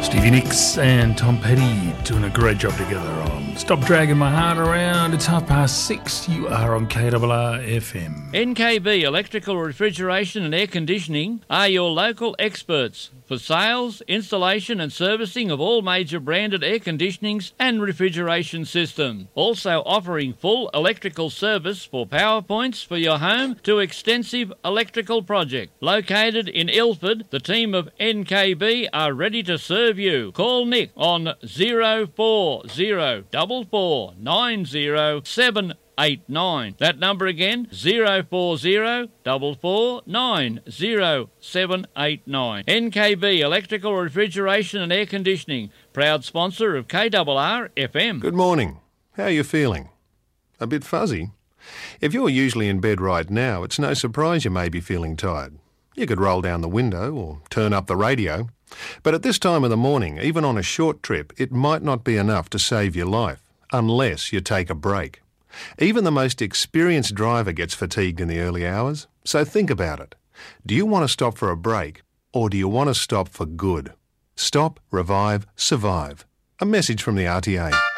Stevie Nicks and Tom Petty doing a great job together on Stop Dragging My Heart Around. It's 6:30. You are on KRR FM. NKB Electrical Refrigeration and Air Conditioning are your local experts for sales, installation and servicing of all major branded air conditionings and refrigeration systems. Also offering full electrical service for power points for your home to extensive electrical project. Located in Ilford, the team of NKB are ready to serve you. Call Nick on 0404490789. That number again, 0404490789. NKB Electrical Refrigeration and Air Conditioning, proud sponsor of KRR FM. Good morning. How are you feeling? A bit fuzzy? If you're usually in bed right now, it's no surprise you may be feeling tired. You could roll down the window or turn up the radio. But at this time of the morning, even on a short trip, it might not be enough to save your life, unless you take a break. Even the most experienced driver gets fatigued in the early hours, so think about it. Do you want to stop for a break, or do you want to stop for good? Stop, revive, survive. A message from the RTA.